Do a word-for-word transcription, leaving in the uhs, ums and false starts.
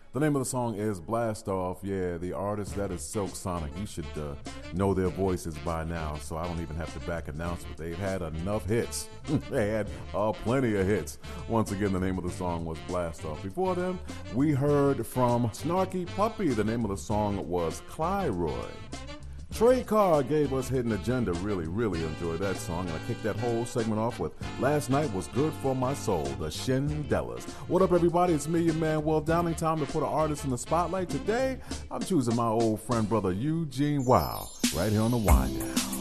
The name of the song is Blast Off. Yeah, the artist, that is Silk Sonic. You should uh, know their voices by now, so I don't even have to back announce it. They've had enough hits. They had uh, plenty of hits. Once again, the name of the song was Blast Off. Before them, we heard from Snarky Puppy. The name of the song was Clyroy. Trey Carr gave us Hidden Agenda. Really, really enjoyed that song. And I kicked that whole segment off with Last Night Was Good For My Soul, the Shindellas. What up, everybody? It's me, your man, Will Downing. Time to put an artist in the spotlight. Today, I'm choosing my old friend, brother Eugene Wow, right here on the Wind Down.